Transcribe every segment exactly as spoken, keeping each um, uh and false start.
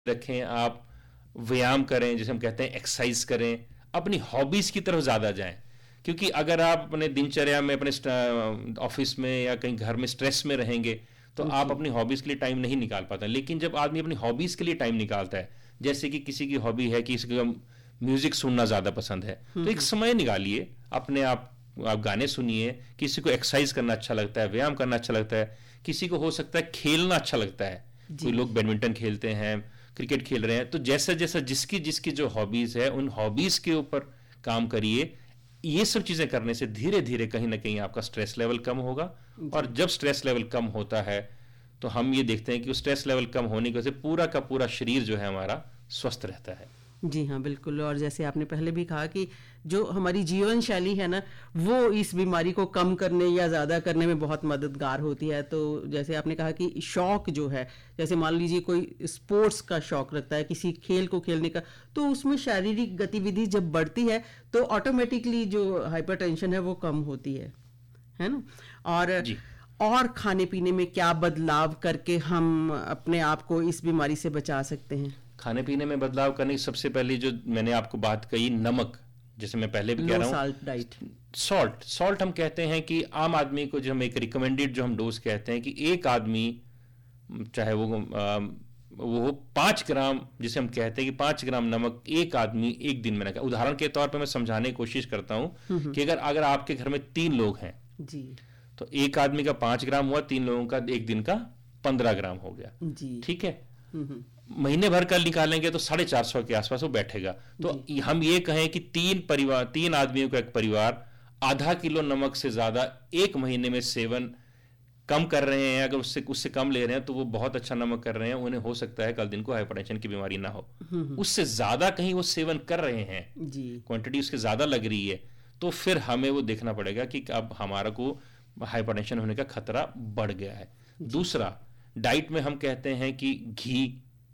रखें, आप व्यायाम करें, जैसे हम कहते हैं एक्सरसाइज करें, अपनी हॉबीज की तरफ ज्यादा जाएं। क्योंकि अगर आप अपने दिनचर्या में, अपने ऑफिस में या कहीं घर में स्ट्रेस में रहेंगे तो आप अपनी हॉबीज के लिए टाइम नहीं निकाल पाते। लेकिन जब आदमी अपनी हॉबीज के लिए टाइम निकालता है, जैसे कि किसी की हॉबी है कि किसी को म्यूजिक सुनना ज्यादा पसंद है, तो एक समय निकालिए अपने आप आप गाने सुनिए। किसी को एक्सरसाइज करना अच्छा लगता है, व्यायाम करना अच्छा लगता है, किसी को हो सकता है खेलना अच्छा लगता है, कोई लोग बैडमिंटन खेलते हैं, क्रिकेट खेल रहे हैं। तो जैसा जैसा जिसकी जिसकी जो हॉबीज है, उन हॉबीज के ऊपर काम करिए। ये सब चीजें करने से धीरे धीरे कहीं ना कहीं आपका स्ट्रेस लेवल कम होगा। और जब स्ट्रेस लेवल कम होता है तो हम ये देखते हैं कि स्ट्रेस लेवल कम होने की वजह से पूरा का पूरा शरीर जो है हमारा स्वस्थ रहता है। जी हाँ, बिल्कुल। और जैसे आपने पहले भी कहा कि जो हमारी जीवन शैली है ना, वो इस बीमारी को कम करने या ज़्यादा करने में बहुत मददगार होती है। तो जैसे आपने कहा कि शौक जो है, जैसे मान लीजिए कोई स्पोर्ट्स का शौक रखता है, किसी खेल को खेलने का, तो उसमें शारीरिक गतिविधि जब बढ़ती है तो ऑटोमेटिकली जो हाइपरटेंशन है वो कम होती है, है ना। और जी। और खाने पीने में क्या बदलाव करके हम अपने आप को इस बीमारी से बचा सकते हैं? खाने पीने में बदलाव करने की सबसे पहली जो मैंने आपको बात कही, नमक, जैसे मैं पहले भी कह रहा हूँ, साल्ट डाइट। सॉल्ट सॉल्ट हम कहते हैं कि आम आदमी को जो हम एक रिकमेंडेड जो हम डोज कहते हैं कि एक आदमी चाहे वो आ, वो पाँच ग्राम, जिसे हम कहते हैं कि पाँच ग्राम नमक एक आदमी एक दिन में ना खाए। उदाहरण के तौर पे मैं समझाने की कोशिश करता हूँ कि अगर अगर आपके घर में तीन लोग हैं जी, तो एक आदमी का पाँच ग्राम हुआ, तीन लोगों का एक दिन का पंद्रह ग्राम हो गया जी। ठीक है, महीने भर का निकालेंगे तो साढ़े चार सौ के आसपास वो बैठेगा। तो हम ये कहें कि तीन परिवार तीन आदमियों का एक परिवार आधा किलो नमक से ज्यादा एक महीने में सेवन कम कर रहे हैं। अगर उससे उससे कम ले रहे हैं तो वो बहुत अच्छा नमक कर रहे हैं। उन्हें हो सकता है कल दिन को हाइपरटेंशन की बीमारी ना हो। उससे ज्यादा कहीं वो सेवन कर रहे हैं, क्वांटिटी उसके ज्यादा लग रही है, तो फिर हमें वो देखना पड़ेगा कि अब हमारा को हाइपरटेंशन होने का खतरा बढ़ गया है। दूसरा, डाइट में हम कहते हैं कि घी,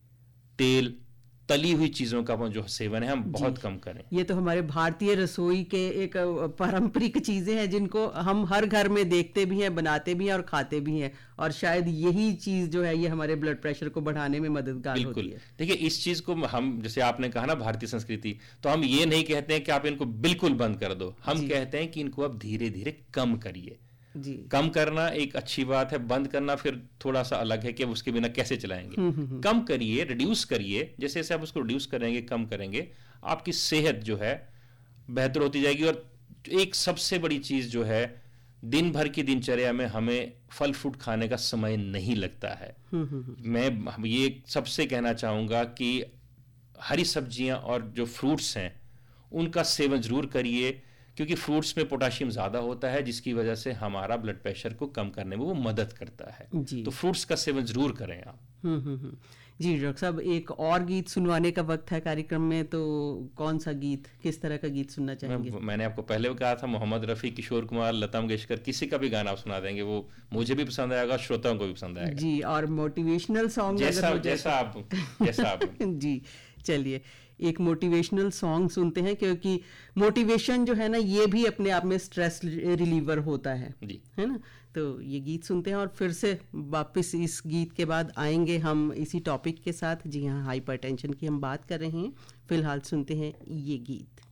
तेल, तली हुई चीजों का जो सेवन है हम बहुत कम करें। ये तो हमारे भारतीय रसोई के एक पारंपरिक चीजें हैं जिनको हम हर घर में देखते भी हैं, बनाते भी हैं और खाते भी हैं। और शायद यही चीज जो है ये हमारे ब्लड प्रेशर को बढ़ाने में मददगार होती है। देखिए, इस चीज को हम, जैसे आपने कहा ना भारतीय संस्कृति, तो हम ये नहीं कहते हैं कि आप इनको बिल्कुल बंद कर दो। हम कहते हैं कि इनको आप धीरे धीरे कम करिए। जी। कम करना एक अच्छी बात है, बंद करना फिर थोड़ा सा अलग है कि अब उसके बिना कैसे चलाएंगे। कम करिए, रिड्यूस करिए। जैसे जैसे आप उसको रिड्यूस करेंगे, कम करेंगे, आपकी सेहत जो है बेहतर होती जाएगी। और एक सबसे बड़ी चीज जो है, दिन भर की दिनचर्या में हमें फल फ्रूट खाने का समय नहीं लगता है। मैं ये सबसे कहना चाहूंगा कि हरी सब्जियां और जो फ्रूट्स हैं उनका सेवन जरूर करिए, क्योंकि फ्रूट्स में पोटेशियम ज्यादा होता है, जिसकी वजह से हमारा ब्लड प्रेशर को कम करने में वो मदद करता है। तो फ्रूट्स का सेवन जरूर करें आप। जी डॉक्टर साहब, एक और गीत सुनवाने का वक्त है कार्यक्रम में, तो कौन सा गीत, किस तरह का गीत सुनना चाहेंगे? मैं, मैंने आपको पहले भी कहा था, मोहम्मद रफी, किशोर कुमार, लता मंगेशकर, किसी का भी गाना आप सुना देंगे, वो मुझे भी पसंद आएगा, श्रोताओं को भी पसंद आएगा। जी, और मोटिवेशनल सॉन्ग जैसा जैसा आप जैसा आप जी, चलिए एक मोटिवेशनल सॉन्ग सुनते हैं, क्योंकि मोटिवेशन जो है ना ये भी अपने आप में स्ट्रेस रिलीवर होता है जी, है ना। तो ये गीत सुनते हैं और फिर से वापस इस गीत के बाद आएंगे हम इसी टॉपिक के साथ। जी हाँ, हाइपरटेंशन की हम बात कर रहे हैं। फिलहाल सुनते हैं ये गीत।